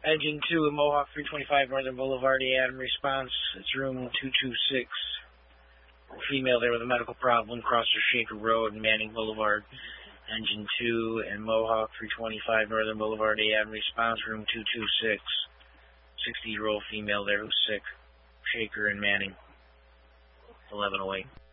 Engine 2 at Mohawk 325 Northern Boulevard, AM response. It's room 226. Female there with a medical problem, Crosser Shaker Road and Manning Boulevard. Engine 2 and Mohawk 325 Northern Boulevard, AM response, room 226. 60-year-old female there who's sick. Shaker and Manning. 1108.